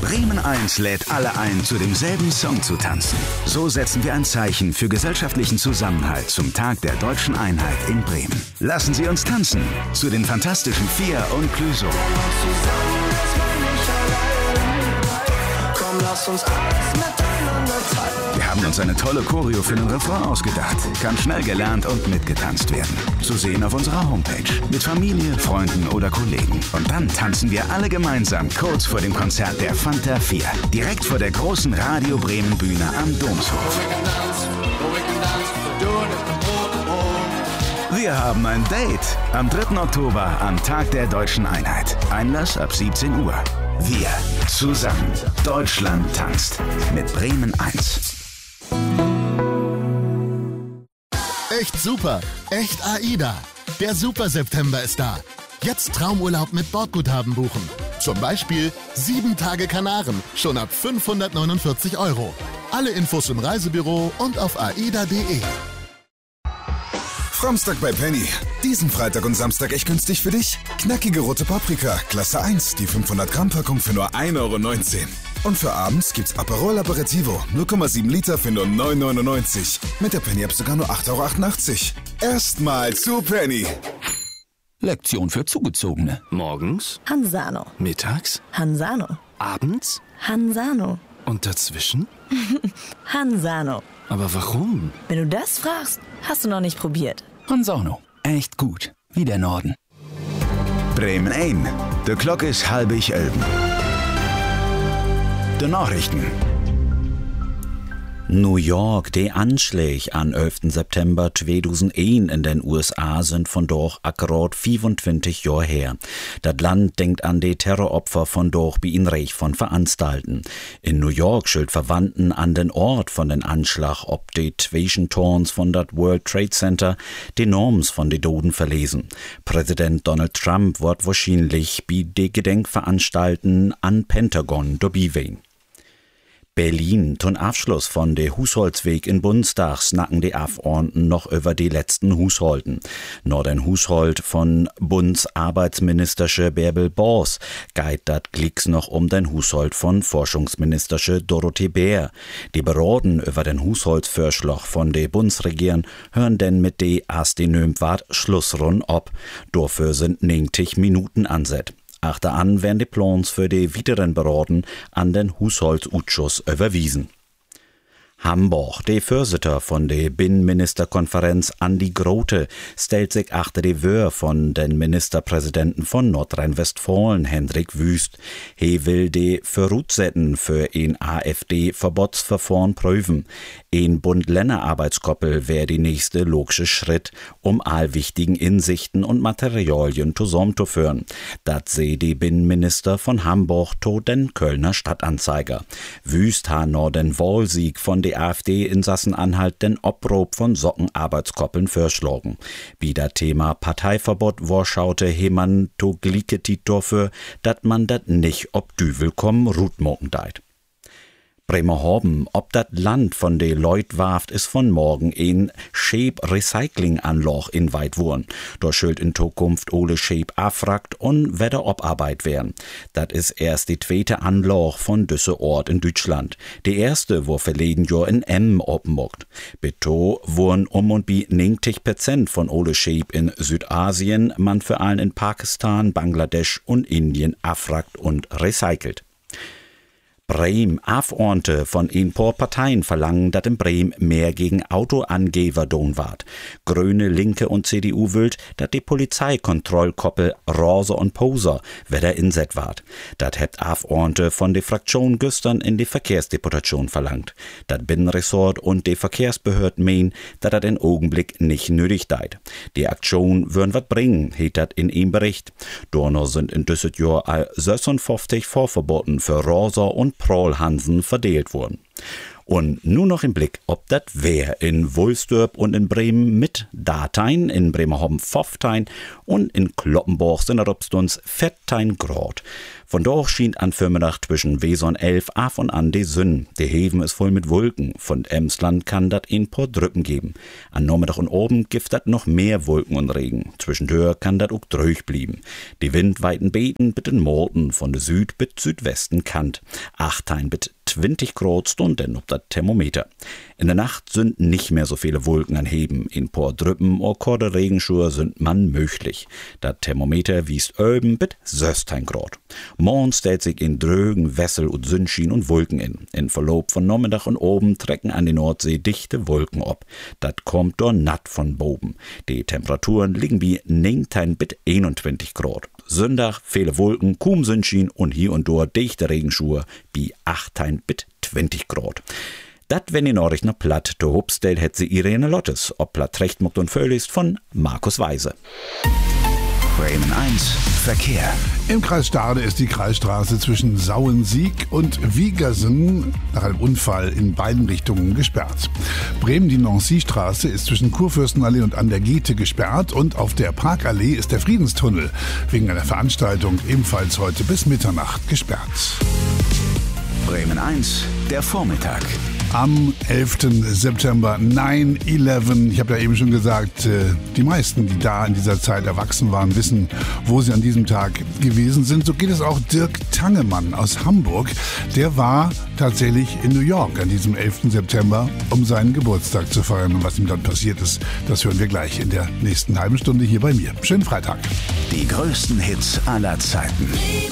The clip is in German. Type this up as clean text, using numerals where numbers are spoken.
Bremen 1 lädt alle ein, zu demselben Song zu tanzen. So setzen wir ein Zeichen für gesellschaftlichen Zusammenhalt zum Tag der deutschen Einheit in Bremen. Lassen Sie uns tanzen zu den fantastischen Vier und Clüso. Komm, lass uns alles miteinander teilen. Wir haben uns eine tolle Choreo für den Refrain ausgedacht. Kann schnell gelernt und mitgetanzt werden. Zu sehen auf unserer Homepage. Mit Familie, Freunden oder Kollegen. Und dann tanzen wir alle gemeinsam kurz vor dem Konzert der Fanta 4. Direkt vor der großen Radio Bremen Bühne am Domshof. Wir haben ein Date am 3. Oktober am Tag der deutschen Einheit. Einlass ab 17 Uhr. Wir zusammen. Deutschland tanzt mit Bremen 1. Echt super, echt AIDA. Der Super September ist da. Jetzt Traumurlaub mit Bordguthaben buchen. Zum Beispiel 7 Tage Kanaren, schon ab 549 €. Alle Infos im Reisebüro und auf aida.de. Samstag bei Penny. Diesen Freitag und Samstag echt günstig für dich. Knackige rote Paprika, Klasse 1, die 500 Gramm Packung für nur 1,19 €. Und für abends gibt's Aperol Aperitivo, 0,7 Liter für nur 9,99 €. Mit der Penny-App sogar nur 8,88 €. Erstmal zu Penny. Lektion für Zugezogene. Morgens Hansano. Mittags Hansano. Abends Hansano. und dazwischen? Hansano. Aber warum? Wenn du das fragst, hast du noch nicht probiert. Hansano. Echt gut. Wie der Norden. Bremen 1. De klok is 10:30. De Nachrichten. New York, die Anschläge an 11. September 2001 in den USA sind von dort akkurat 25 Jahre her. Das Land denkt an die Terroropfer von dort wie in Recht von Veranstalten. In New York schild Verwandten an den Ort von den Anschlag ob die Twischen-Turns von das World Trade Center die Norms von den Doden verlesen. Präsident Donald Trump wird wahrscheinlich bei die Gedenkveranstalten an Pentagon dabei sein. Berlin, zum Abschluss von der Haushaltsweg in Bundestag snacken die Abgeordneten noch über die letzten Haushalten. Nur den Haushalt von Bundesarbeitsministersche Bärbel Bors geht dat glicks noch um den Haushalt von Forschungsministersche Dorothee Bär. Die Beraten über den Haushaltsvorschlag von der Bundesregierung hören denn mit de Astinömwart Schlussrunde ab. Dafür sind 90 Minuten anset. Achteran werden die Plans für die weiteren Beraten an den Haushaltsausschuss überwiesen. Hamburg, der Vorsitter von der Binnenministerkonferenz Andi Grote, stellt sich achter die Wör von den Ministerpräsidenten von Nordrhein-Westfalen, Hendrik Wüst. He will die Voraussetzungen für ein AfD-Verbotsverfahren prüfen. Ein Bund-Länder-Arbeitskoppel wäre die nächste logische Schritt, um all wichtigen Insichten und Materialien zusammenzuführen. Das seh die Binnenminister von Hamburg to den Kölner Stadtanzeiger. Wüst ha no den Wahlsieg von der AfD in Sachsen-Anhalt den Oprob von Sockenarbeitskoppeln vorschlagen. Wie das Thema Parteiverbot warschaute heman to glicket dafür, dat man dat nicht ob Düvel kommen Rutmoken deit. Bremerhaven, ob dat Land von de Leut warft, ist von morgen ein Scheep-Recycling-Anloch in Weidwurn. Dort schuld in Zukunft ole Scheep afragt und weder Obarbeit werden. Dat is erst die zweite Anloch von düsse Ort in Deutschland. Die erste, wo verleden Jahr in Emmen obmuckt. Beto wurden und bi 90% von ole Scheep in Südasien, man für allen in Pakistan, Bangladesch und Indien afragt und recycelt. Bremen, Abgeordnete von ein paar Parteien verlangen, dass in Bremen mehr gegen Autoangeber don ward. Grüne, Linke und CDU wüllt, dass die Polizeikontrollkoppel Rose und Poser wieder inset ward. Das hebt Abgeordnete von der Fraktion gestern in die Verkehrsdeputation verlangt. Das Binnenressort und die Verkehrsbehörden meinen, dass das in Augenblick nicht nötig deit. Die Aktion würden wat bringen, heet dat in ihm Bericht. Dorno sind in düsset Jahr all 56 Vorverboten für Rose und Prol Hansen verdeelt wurden. Und nur noch im Blick, ob das wär in Wulstorp und in Bremen mit Datein, in Bremerhaven 15 und in Kloppenborg sind er obstuns 14 Grad. Von dort schien an Vormittag zwischen Weson 11 af und an die Sünn. Der Heven ist voll mit Wolken. Von Emsland kann dat ein paar Drüppen geben. An Nachmittag und oben gibt dat noch mehr Wolken und Regen. Zwischendurch kann dat auch dröch blieben. Die windweiten Beeten mit den Morten von der Süd bis Südwesten Kant. 18 bis 20 Grad Stunden ob das Thermometer. In der Nacht sind nicht mehr so viele Wolken an Heben. In paar Drüppen oder korte Regenschur sind man möglich. Das Thermometer wies öben bis 16 Grad. Morgen stellt sich in Drögen, Wessel und Sonnenschein und Wolken in. In Verlauf von Nachmittag und oben trecken an die Nordsee dichte Wolken ab. Das kommt dort natt von boben. Die Temperaturen liegen wie 19 bis 21 Grad. Sonntag viele Wolken, kaum Sonnenschein und hier und dort dichte Regenschur wie 18 bis 20 Grad. Dat wenn die Nachricht noch platt, der Hubstel hätt sie Irene Lottes, ob platt recht muckt und völlig von Markus Weise. Bremen 1 Verkehr. Im Kreis Stade ist die Kreisstraße zwischen Sauensiek und Wiegersen nach einem Unfall in beiden Richtungen gesperrt. Bremen, die Nancy-Straße ist zwischen Kurfürstenallee und an der Giete gesperrt und auf der Parkallee ist der Friedenstunnel wegen einer Veranstaltung ebenfalls heute bis Mitternacht gesperrt. Bremen 1, der Vormittag. Am 11. September 9/11. Ich habe ja eben schon gesagt, die meisten, die da in dieser Zeit erwachsen waren, wissen, wo sie an diesem Tag gewesen sind. So geht es auch Dirk Tangemann aus Hamburg. Der war tatsächlich in New York an diesem 11. September, um seinen Geburtstag zu feiern. Und was ihm dann passiert ist, das hören wir gleich in der nächsten halben Stunde hier bei mir. Schönen Freitag. Die größten Hits aller Zeiten.